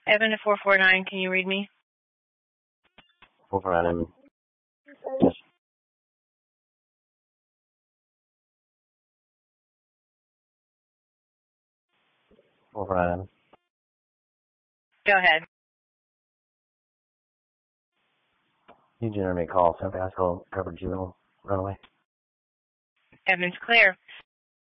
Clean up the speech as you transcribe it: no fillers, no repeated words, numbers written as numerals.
Evan to 449, can you read me? 449, yes. Override. Go ahead. You generate me a call. San Francisco covered juvenile runaway. Evan's clear.